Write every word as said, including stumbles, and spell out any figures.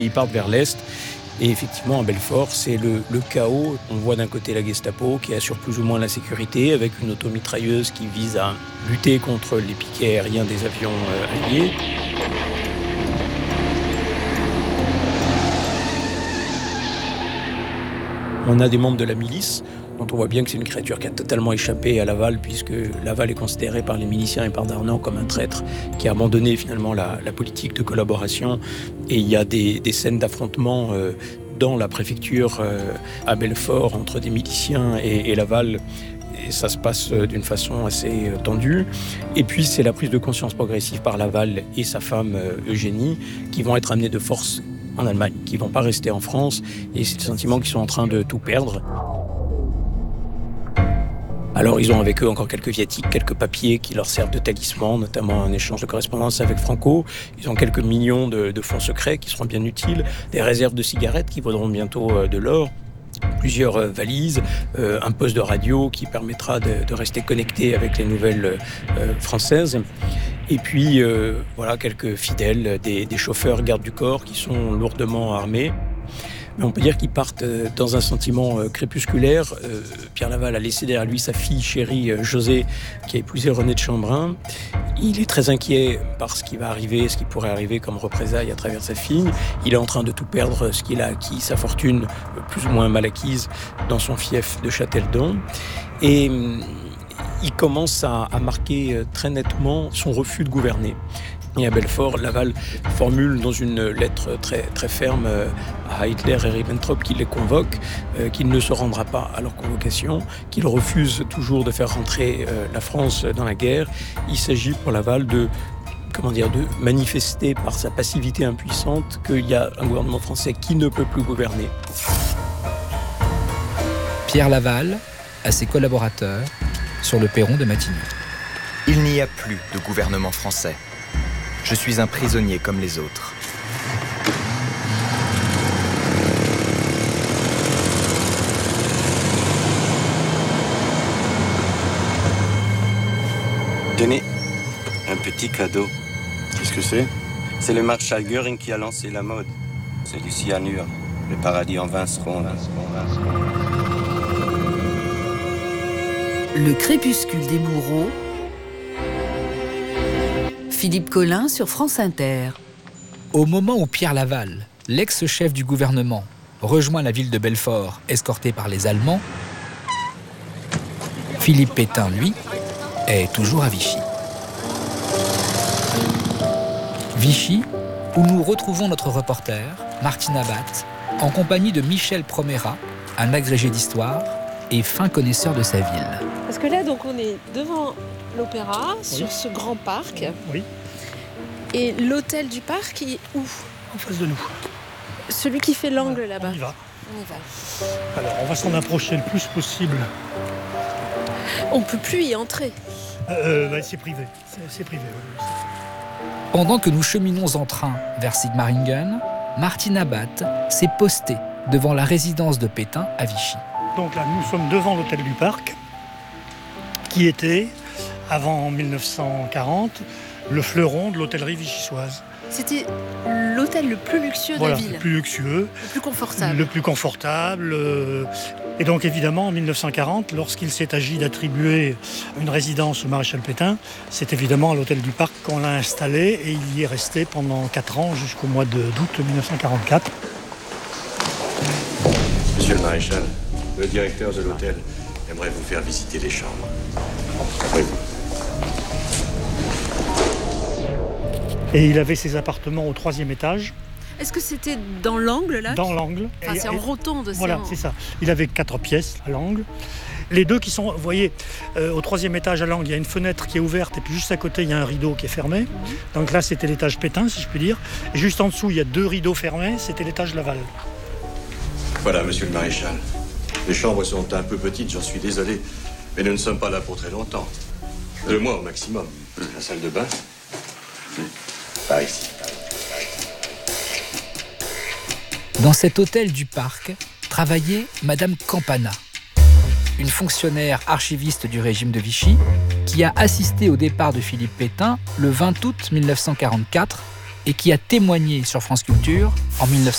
Ils partent vers l'est. Et effectivement, à Belfort, c'est le, le chaos. On voit d'un côté la Gestapo qui assure plus ou moins la sécurité avec une automitrailleuse qui vise à lutter contre les piquets aériens des avions euh, alliés. On a des membres de la milice, dont on voit bien que c'est une créature qui a totalement échappé à Laval, puisque Laval est considéré par les miliciens et par Darnan comme un traître qui a abandonné finalement la, la politique de collaboration. Et il y a des, des scènes d'affrontement euh, dans la préfecture euh, à Belfort entre des miliciens et, et Laval. Et ça se passe d'une façon assez tendue. Et puis c'est la prise de conscience progressive par Laval et sa femme euh, Eugénie qui vont être amenés de force en Allemagne, qui ne vont pas rester en France, et c'est le sentiment qu'ils sont en train de tout perdre. Alors ils ont avec eux encore quelques viatiques, quelques papiers qui leur servent de talisman, notamment un échange de correspondance avec Franco. Ils ont quelques millions de, de fonds secrets qui seront bien utiles, des réserves de cigarettes qui vaudront bientôt euh, de l'or, plusieurs euh, valises, euh, un poste de radio qui permettra de, de rester connecté avec les nouvelles euh, françaises. Et puis, euh, voilà, quelques fidèles, des, des chauffeurs gardes du corps qui sont lourdement armés. Mais on peut dire qu'ils partent dans un sentiment crépusculaire. Euh, Pierre Laval a laissé derrière lui sa fille chérie Josée, qui a épousé René de Chambrun. Il est très inquiet par ce qui va arriver, ce qui pourrait arriver comme représailles à travers sa fille. Il est en train de tout perdre, ce qu'il a acquis, sa fortune plus ou moins mal acquise dans son fief de Châteldon. Et il commence à, à marquer très nettement son refus de gouverner. Et à Belfort, Laval formule dans une lettre très, très ferme à Hitler et Ribbentrop qui les convoque, euh, qu'il ne se rendra pas à leur convocation, qu'il refuse toujours de faire rentrer euh, la France dans la guerre. Il s'agit pour Laval de, comment dire, de manifester par sa passivité impuissante qu'il y a un gouvernement français qui ne peut plus gouverner. Pierre Laval, à ses collaborateurs, sur le perron de Matignon. Il n'y a plus de gouvernement français. Je suis un prisonnier comme les autres. Tenez, un petit cadeau. Qu'est-ce que c'est ? C'est le Marshal Göring qui a lancé la mode. C'est du cyanure. Le paradis en vinceront, vinceront, vinceront. Le crépuscule des bourreaux. Philippe Collin sur France Inter. Au moment où Pierre Laval, l'ex-chef du gouvernement, rejoint la ville de Belfort, escorté par les Allemands, Philippe Pétain, lui, est toujours à Vichy. Vichy, où nous retrouvons notre reporter, Martine Abat, en compagnie de Michel Promera, un agrégé d'histoire et fin connaisseur de sa ville. Parce que là, donc, on est devant l'opéra, oui, sur ce grand parc. Oui. Et l'hôtel du parc est où ? En face de nous. Celui qui fait l'angle là-bas. On y va. On y va. Alors, on va s'en approcher le plus possible. On ne peut plus y entrer. Euh, bah, c'est privé. C'est, c'est privé. Oui. Pendant que nous cheminons en train vers Sigmaringen, Martine Abat s'est postée devant la résidence de Pétain à Vichy. Donc là, nous sommes devant l'hôtel du parc, qui était, avant dix-neuf cent quarante, le fleuron de l'hôtellerie vichysoise. C'était l'hôtel le plus luxueux voilà, de la ville. Le plus luxueux. Le plus confortable. Le plus confortable. Euh, et donc évidemment, en dix-neuf cent quarante, lorsqu'il s'est agi d'attribuer une résidence au maréchal Pétain, c'est évidemment à l'hôtel du Parc qu'on l'a installé et il y est resté pendant quatre ans, jusqu'au mois de, d'août dix-neuf cent quarante-quatre. Monsieur le maréchal, le directeur de l'hôtel aimerait vous faire visiter les chambres. Oui. Et il avait ses appartements au troisième étage. Est-ce que c'était dans l'angle là ? Dans l'angle. Enfin, c'est en rotonde. Voilà, c'est, en... c'est ça. Il avait quatre pièces à l'angle. Les deux qui sont, vous voyez, euh, au troisième étage à l'angle, il y a une fenêtre qui est ouverte et puis juste à côté, il y a un rideau qui est fermé. Mmh. Donc là, c'était l'étage Pétain, si je puis dire. Et juste en dessous, il y a deux rideaux fermés, c'était l'étage Laval. Voilà, monsieur le maréchal. Les chambres sont un peu petites, j'en suis désolé, mais nous ne sommes pas là pour très longtemps. Deux mois au maximum. La salle de bain ? Par ici. Dans cet hôtel du Parc, travaillait Madame Campana, une fonctionnaire archiviste du régime de Vichy qui a assisté au départ de Philippe Pétain le vingt août dix-neuf cent quarante-quatre et qui a témoigné sur France Culture en dix-neuf cent